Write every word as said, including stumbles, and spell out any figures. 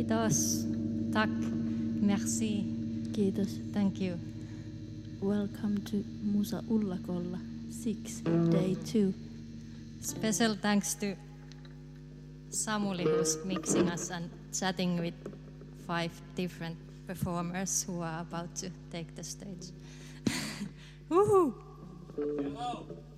Kiitos. Tack. Merci. Kiitos. Thank you. Welcome to Musa Ullakolla six day two. Special thanks to Samuli, who's mixing us and chatting with five different performers who are about to take the stage. Woohoo! Hello.